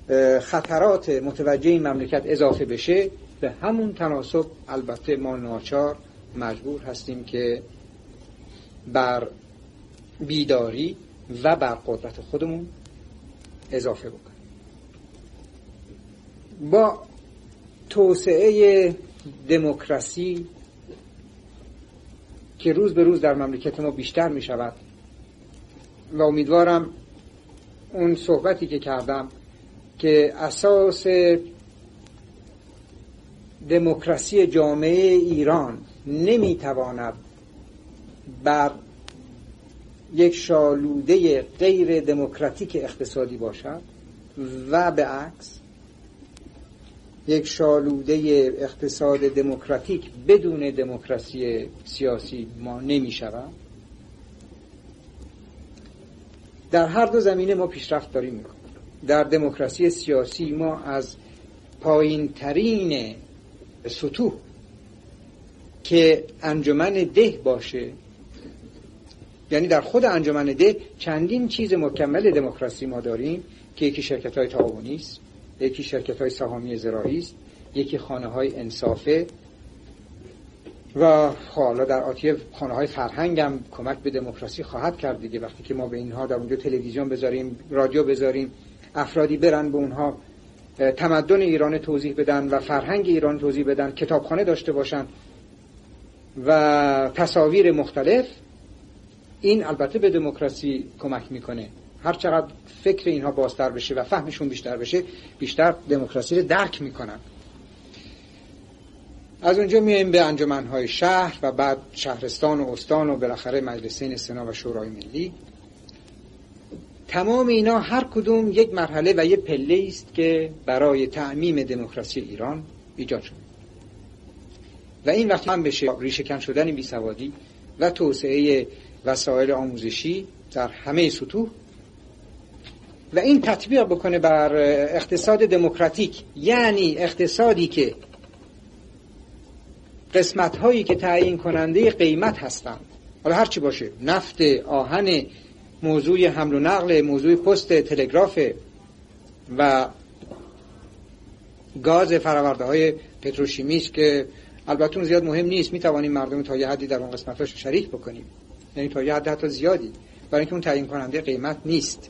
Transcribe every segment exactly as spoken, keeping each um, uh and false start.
خطرات متوجه این مملکت اضافه بشه، به همون تناسب البته ما ناچار مجبور هستیم که بر بیداری و بر قدرت خودمون اضافه بکنیم. با توسعه دموکراسی که روز به روز در مملکت ما بیشتر می شود و امیدوارم اون صحبتی که کردم که اساس دموکراسی جامعه ایران نمی تواند بر یک شالوده غیر دموکراتیک اقتصادی باشد و به عکس یک شالوده اقتصاد دموکراتیک بدون دموکراسی سیاسی ما نمی شود. در هر دو زمینه ما پیشرفت داریم میکنیم. در دموکراسی سیاسی ما از پایین ترین سطوح که انجمن ده باشه، یعنی در خود انجمن ده چندین چیز مکمل دموکراسی ما داریم که یکی شرکت‌های تعاونی است، یکی شرکت‌های سهامی زراعی است، یکی خانه‌های انصافه و حالا در آتی خانه‌های فرهنگ هم کمک به دموکراسی خواهد کرد دیگه. وقتی که ما به اینها در اونجا تلویزیون بذاریم، رادیو بذاریم، افرادی برن به اونها تمدن ایران توضیح بدن و فرهنگ ایران توضیح بدن، کتابخانه داشته باشن و تصاویر مختلف، این البته به دموکراسی کمک میکنه. هر چقدر فکر اینها بازتر بشه و فهمشون بیشتر بشه، بیشتر دموکراسی رو درک میکنن. از اونجا میایم به انجمنهای شهر و بعد شهرستان و استان و بالاخره مجلسین سنا و شورای ملی. تمام اینا هر کدوم یک مرحله و یک پله است که برای تعمیم دموکراسی ایران ایجاد شده و این وقت هم بشه ریشه‌کن شدن بیسوادی و توسعه وسایل آموزشی در همه سطوح و این تطبیق بکنه بر اقتصاد دموکراتیک، یعنی اقتصادی که قسمت هایی که تعیین کننده قیمت هستند، حالا هر چی باشه، نفت، آهن، موضوع حمل و نقل، موضوع پست، تلگراف و گاز فرآورده های پتروشیمیش که البته اون زیاد مهم نیست، میتوانیم مردم تا یه حدی در اون قسمتاش شریک بکنیم، یعنی تا یه حد حتی زیادی، برای اینکه اون تعیین کننده قیمت نیست.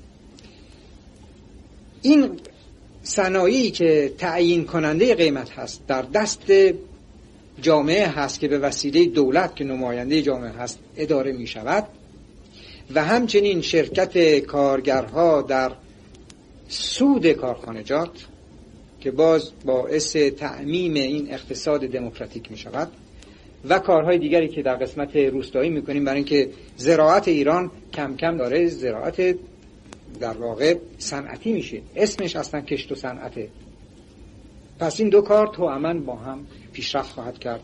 این صنایعی که تعیین کننده قیمت هست در دست جامعه هست که به وسیله دولت که نماینده جامعه هست اداره می شود و همچنین شرکت کارگرها در سود کارخانجات که باز باعث تعمیم این اقتصاد دموکراتیک می شود و کارهای دیگری که در قسمت روستایی می کنیم، برای اینکه زراعت ایران کم کم داره زراعت در واقع صنعتی میشه، اسمش اصلا کشت و صنعته. پس این دو کار توأماً با هم پیشرفت خواهد کرد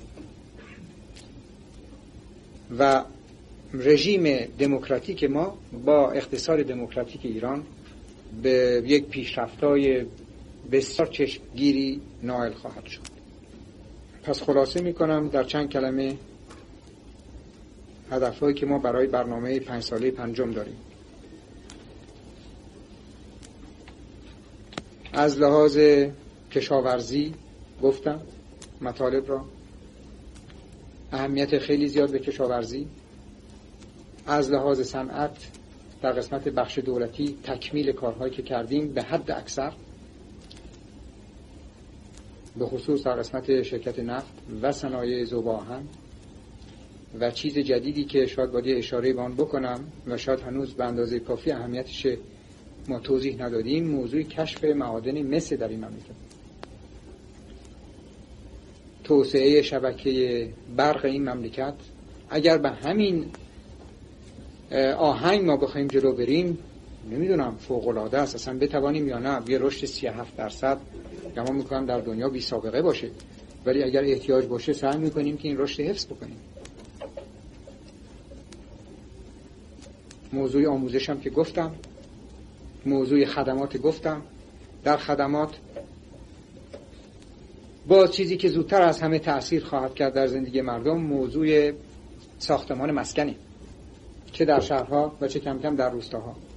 و رژیم دموکراتیک ما با اقتصاد دموکراتیک ایران به یک پیشرفت‌های بسیار چشمگیری نائل خواهد شد. پس خلاصه میکنم در چند کلمه هدفهایی که ما برای برنامه پنج ساله پنجم داریم. از لحاظ کشاورزی گفتم مطالب را، اهمیت خیلی زیاد به کشاورزی. از لحاظ صنعت در قسمت بخش دولتی تکمیل کارهایی که کردیم به حد اکثر، به خصوص در قسمت شرکت نفت و صنایع ذوب آهن و چیز جدیدی که شاید باید اشاره به آن بکنم و شاید هنوز به اندازه کافی اهمیتش ما توضیح ندادیم، موضوع کشف معادن مس در این مملکت، توسعه شبکه برق این مملکت. اگر به همین آهنگ ما بخوایم جلو بریم، نمیدونم فوق العاده است، اصلا بتوانیم یا نه یه رشد سی و هفت درصد گمان میکنم در دنیا بی سابقه باشه، ولی اگر احتیاج باشه سعی میکنیم که این رشد حفظ بکنیم. موضوع آموزش هم که گفتم، موضوع خدمات گفتم. در خدمات با چیزی که زودتر از همه تأثیر خواهد کرد در زندگی مردم، موضوع ساختمان مسکنی، چه در شهرها و چه کم کم در روستاها.